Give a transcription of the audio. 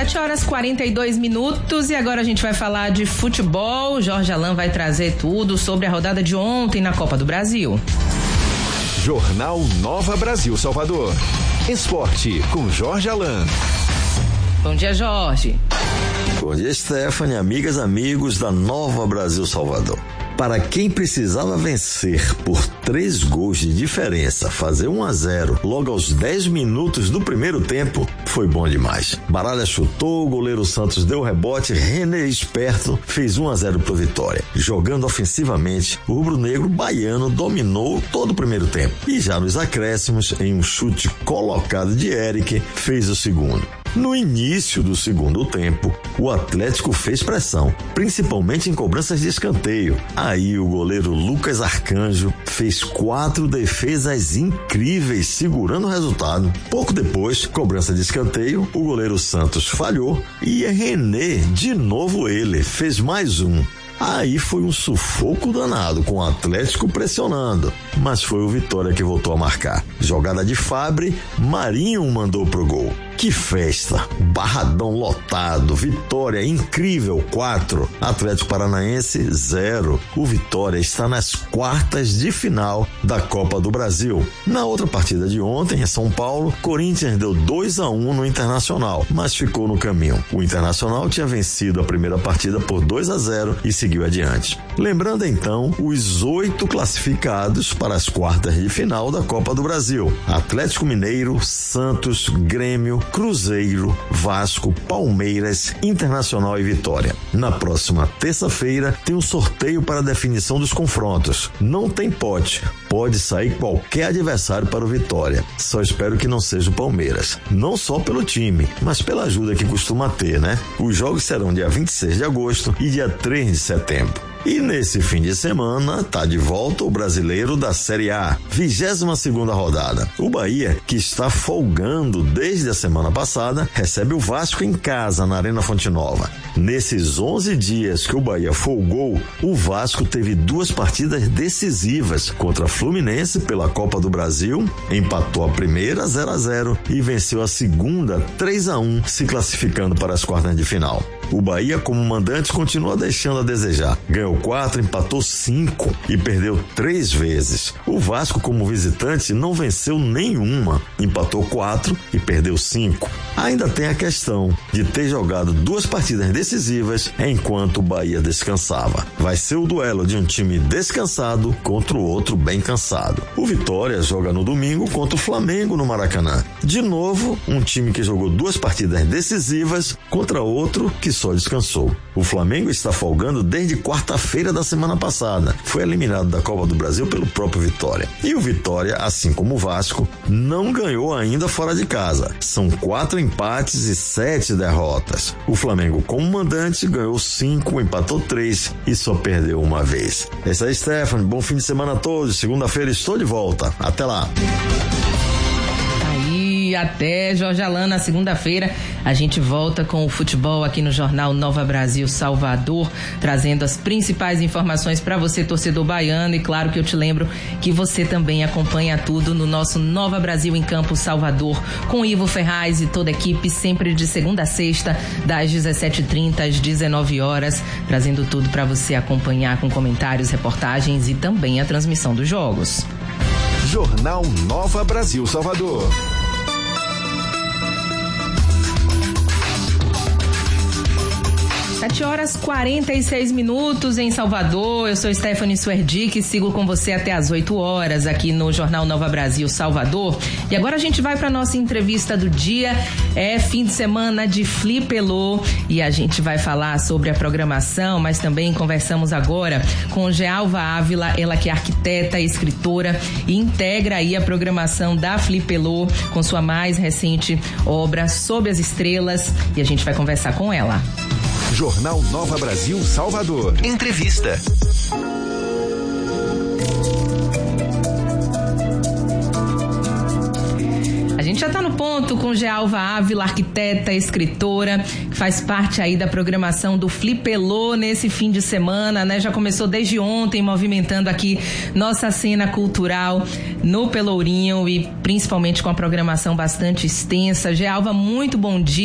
7h42 e agora a gente vai falar de futebol. Jorge Alain vai trazer tudo sobre a rodada de ontem na Copa do Brasil. Jornal Nova Brasil Salvador. Esporte com Jorge Alain. Bom dia, Jorge. Bom dia, Stephanie, amigas, amigos da Nova Brasil Salvador. Para quem precisava vencer por 3 gols de diferença, fazer 1-0 logo aos 10 minutos do primeiro tempo, foi bom demais. Baralha chutou, o goleiro Santos deu rebote, René esperto fez 1-0 pro Vitória. Jogando ofensivamente, o rubro-negro baiano dominou todo o primeiro tempo. E já nos acréscimos, em um chute colocado de Eric, fez o segundo. No início do segundo tempo, o Atlético fez pressão, principalmente em cobranças de escanteio. Aí o goleiro Lucas Arcanjo fez 4 defesas incríveis, segurando o resultado. Pouco depois, cobrança de escanteio, o goleiro Santos falhou e René, de novo ele, fez mais um. Aí foi um sufoco danado com o Atlético pressionando, mas foi o Vitória que voltou a marcar. Jogada de Fabri, Marinho mandou pro gol. Que festa! Barradão lotado, Vitória incrível 4, Atlético Paranaense 0. O Vitória está nas quartas de final da Copa do Brasil. Na outra partida de ontem, em São Paulo, Corinthians deu 2-1 no Internacional, mas ficou no caminho. O Internacional tinha vencido a primeira partida por 2-0 e seguiu adiante. Lembrando então os 8 classificados para as quartas de final da Copa do Brasil: Atlético Mineiro, Santos, Grêmio, Cruzeiro, Vasco, Palmeiras, Internacional e Vitória. Na próxima terça-feira tem um sorteio para a definição dos confrontos. Não tem pote. Pode sair qualquer adversário para o Vitória. Só espero que não seja o Palmeiras. Não só pelo time, mas pela ajuda que costuma ter, né? Os jogos serão dia 26 de agosto e dia 3 de setembro. E nesse fim de semana, tá de volta o brasileiro da Série A, 22ª rodada. O Bahia, que está folgando desde a semana passada, recebe o Vasco em casa, na Arena Fonte Nova. Nesses 11 dias que o Bahia folgou, o Vasco teve 2 partidas decisivas contra Fluminense pela Copa do Brasil, empatou a primeira 0-0 e venceu a segunda 3-1, se classificando para as quartas de final. O Bahia, como mandante, continua deixando a desejar. Ganhou 4, empatou 5 e perdeu 3 vezes. O Vasco, como visitante, não venceu nenhuma, empatou 4 e perdeu 5. Ainda tem a questão de ter jogado 2 partidas decisivas enquanto o Bahia descansava. Vai ser o duelo de um time descansado contra o outro bem cansado. O Vitória joga no domingo contra o Flamengo no Maracanã. De novo, um time que jogou 2 partidas decisivas contra outro que só descansou. O Flamengo está folgando desde quarta-feira da semana passada. Foi eliminado da Copa do Brasil pelo próprio Vitória. E o Vitória, assim como o Vasco, não ganhou ainda fora de casa. São 4 empates e 7 derrotas. O Flamengo, como mandante, ganhou 5, empatou 3 e só perdeu uma vez. Essa é Stephanie, bom fim de semana a todos. Segunda-feira estou de volta. Até lá. Até, Jorge Alain, na segunda-feira a gente volta com o futebol aqui no Jornal Nova Brasil Salvador, trazendo as principais informações para você, torcedor baiano, e claro que eu te lembro que você também acompanha tudo no nosso Nova Brasil em Campo Salvador, com Ivo Ferraz e toda a equipe, sempre de segunda a sexta, das 17h30 às 19h, trazendo tudo para você acompanhar com comentários, reportagens e também a transmissão dos jogos. Jornal Nova Brasil Salvador. 7h46 em Salvador. Eu sou Stephanie Suerdic e sigo com você até às 8h aqui no Jornal Nova Brasil Salvador. E agora a gente vai para nossa entrevista do dia. É fim de semana de Flipelô e a gente vai falar sobre a programação, mas também conversamos agora com Gealva Ávila, ela que é arquiteta, escritora e integra aí a programação da Flipelô com sua mais recente obra Sob as Estrelas, e a gente vai conversar com ela. Jornal Nova Brasil Salvador. Entrevista. A gente já está no ponto com Gealva Ávila, arquiteta, escritora, que faz parte aí da programação do Flipelô nesse fim de semana, né? Já começou desde ontem movimentando aqui nossa cena cultural no Pelourinho e principalmente com a programação bastante extensa. Gealva, muito bom dia.